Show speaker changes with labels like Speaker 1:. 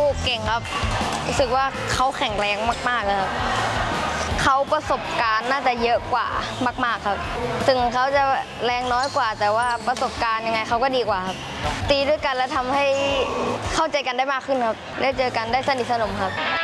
Speaker 1: เก่งครับรู้สึกว่าเขาแข็งแรงมากๆเลยครับเขาประสบการณ์น่าจะเยอะกว่ามากๆครับถึงเขาจะแรงน้อยกว่าแต่ว่าประสบการณ์ยังไงเขาก็ดีกว่าครับตีด้วยกันแล้วทำให้เข้าใจกันได้มากขึ้นครับได้เจอกันได้สนิทสนมครับ